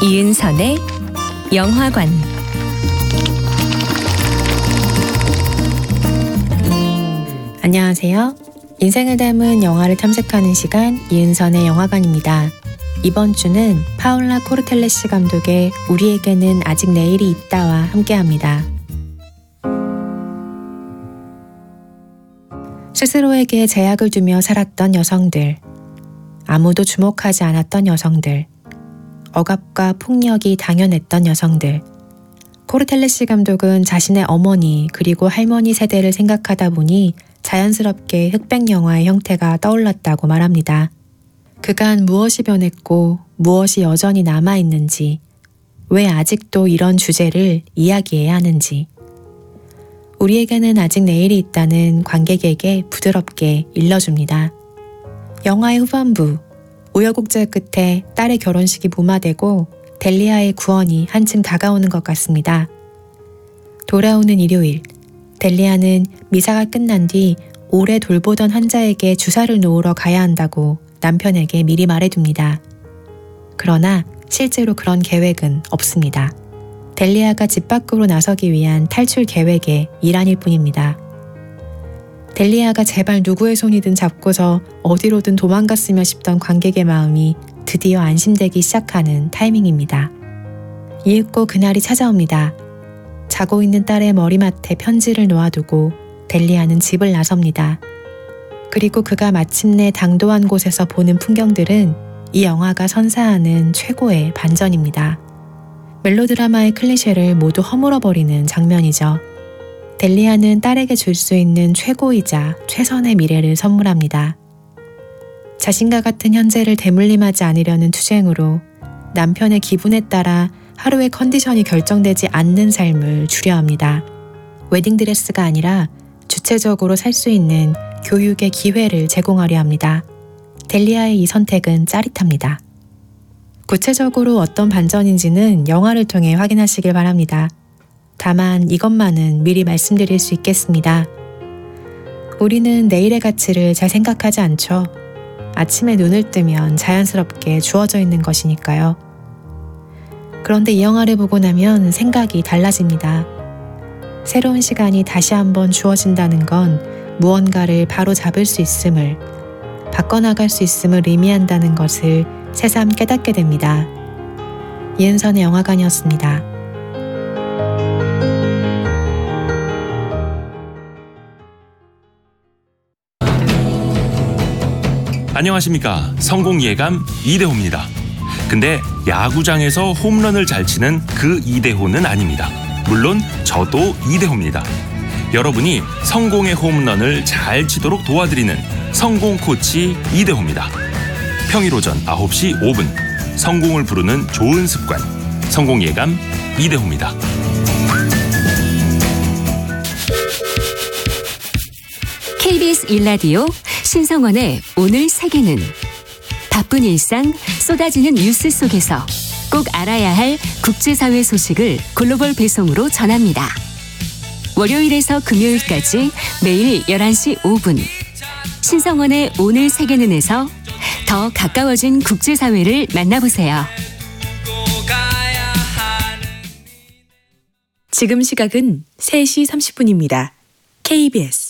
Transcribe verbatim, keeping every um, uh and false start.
이은선의 영화관, 안녕하세요. 인생을 담은 영화를 탐색하는 시간 이은선의 영화관입니다. 이번 주는 파울라 코르텔레시 감독의 우리에게는 아직 내일이 있다와 함께합니다. 스스로에게 제약을 두며 살았던 여성들, 아무도 주목하지 않았던 여성들, 억압과 폭력이 당연했던 여성들. 코르텔레시 감독은 자신의 어머니 그리고 할머니 세대를 생각하다 보니 자연스럽게 흑백 영화의 형태가 떠올랐다고 말합니다. 그간 무엇이 변했고 무엇이 여전히 남아있는지, 왜 아직도 이런 주제를 이야기해야 하는지. 우리에게는 아직 내일이 있다는 관객에게 부드럽게 일러줍니다. 영화의 후반부, 우여곡절 끝에 딸의 결혼식이 무마되고 델리아의 구원이 한층 다가오는 것 같습니다. 돌아오는 일요일, 델리아는 미사가 끝난 뒤 오래 돌보던 환자에게 주사를 놓으러 가야 한다고 남편에게 미리 말해둡니다. 그러나 실제로 그런 계획은 없습니다. 델리아가 집 밖으로 나서기 위한 탈출 계획의 일환일 뿐입니다. 델리아가 제발 누구의 손이든 잡고서 어디로든 도망갔으면 싶던 관객의 마음이 드디어 안심되기 시작하는 타이밍입니다. 이윽고 그날이 찾아옵니다. 자고 있는 딸의 머리맡에 편지를 놓아두고 델리아는 집을 나섭니다. 그리고 그가 마침내 당도한 곳에서 보는 풍경들은 이 영화가 선사하는 최고의 반전입니다. 멜로드라마의 클리셰를 모두 허물어버리는 장면이죠. 델리아는 딸에게 줄 수 있는 최고이자 최선의 미래를 선물합니다. 자신과 같은 현재를 대물림하지 않으려는 투쟁으로 남편의 기분에 따라 하루의 컨디션이 결정되지 않는 삶을 주려 합니다. 웨딩드레스가 아니라 주체적으로 살 수 있는 교육의 기회를 제공하려 합니다. 델리아의 이 선택은 짜릿합니다. 구체적으로 어떤 반전인지는 영화를 통해 확인하시길 바랍니다. 다만 이것만은 미리 말씀드릴 수 있겠습니다. 우리는 내일의 가치를 잘 생각하지 않죠. 아침에 눈을 뜨면 자연스럽게 주어져 있는 것이니까요. 그런데 이 영화를 보고 나면 생각이 달라집니다. 새로운 시간이 다시 한번 주어진다는 건 무언가를 바로 잡을 수 있음을, 바꿔나갈 수 있음을 의미한다는 것을 새삼 깨닫게 됩니다. 이은선의 영화관이었습니다. 안녕하십니까. 성공예감 이대호입니다. 근데 야구장에서 홈런을 잘 치는 그 이대호는 아닙니다. 물론 저도 이대호입니다. 여러분이 성공의 홈런을 잘 치도록 도와드리는 성공 코치 이대호입니다. 평일 오전 아홉 시 오 분 성공을 부르는 좋은 습관, 성공예감 이대호입니다. 케이비에스 일 라디오 신성원의 오늘 세계는 바쁜 일상, 쏟아지는 뉴스 속에서 꼭 알아야 할 국제사회 소식을 글로벌 배송으로 전합니다. 월요일에서 금요일까지 매일 열한 시 오 분 신성원의 오늘 세계는에서 더 가까워진 국제사회를 만나보세요. 지금 시각은 세 시 삼십 분입니다. 케이비에스